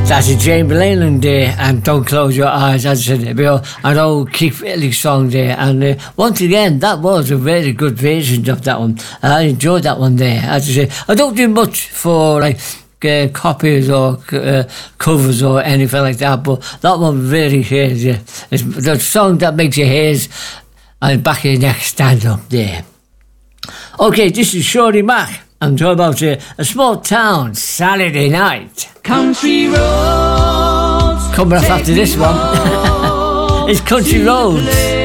That's a Jane Leyland Day, and Don't Close Your Eyes, as I said, an old Keith Whitley song there. And once again, that was a very good version of that one. I enjoyed that one there. As I say, I don't do much for like copies or covers or anything like that, but that one really is, yeah. It's the song that makes your hairs and back of your neck stand up there. Okay, this is Shorty Mac. I'm talking about a small town Saturday night. Country roads. Coming up after this one. It's Country Roads.